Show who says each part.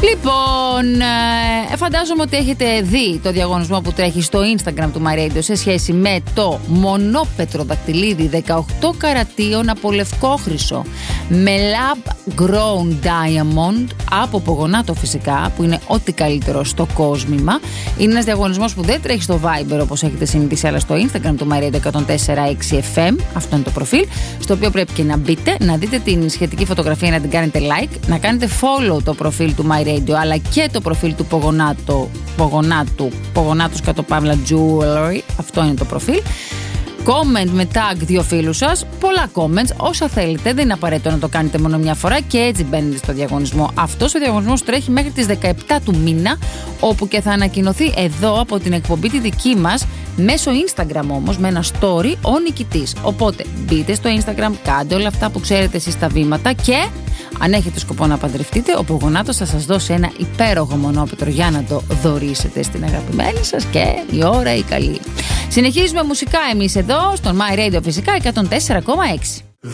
Speaker 1: Λοιπόν, φαντάζομαι ότι έχετε δει το διαγωνισμό που τρέχει στο Instagram του My Radio σε σχέση με το μονόπετρο δακτυλίδι 18 καρατίων από λευκό χρυσό με lab grown diamond από Πογονάτο φυσικά, που είναι ό,τι καλύτερο στο κόσμημα. Είναι ένας διαγωνισμός που δεν τρέχει στο Viber όπως έχετε συνηθίσει, αλλά στο Instagram του My Radio 104.6 FM. Αυτό είναι το προφίλ, στο οποίο πρέπει και να μπείτε, να δείτε την σχετική φωτογραφία, να την κάνετε like, να κάνετε follow το προφίλ του My Radio αλλά και το προφίλ του Πογονάτος _Pavla Jewelry. Αυτό είναι το προφίλ. Comment με tag 2 φίλους σας, πολλά comments, όσα θέλετε, δεν είναι απαραίτητο να το κάνετε μόνο μια φορά και έτσι μπαίνετε στο διαγωνισμό. Αυτός ο διαγωνισμός τρέχει μέχρι τις 17 του μήνα, όπου και θα ανακοινωθεί εδώ από την εκπομπή τη δική μας, μέσω Instagram όμως, με ένα story ο νικητής. Οπότε μπείτε στο Instagram, κάντε όλα αυτά που ξέρετε εσείς τα βήματα και αν έχετε σκοπό να παντρευτείτε, ο Πογονάτος θα σας δώσει ένα υπέροχο μονόπετρο για να το δωρήσετε στην αγαπημένη σας και η ώρα η καλή. Συνεχίζουμε μουσικά εμείς εδώ, στον My Radio φυσικά 104,6.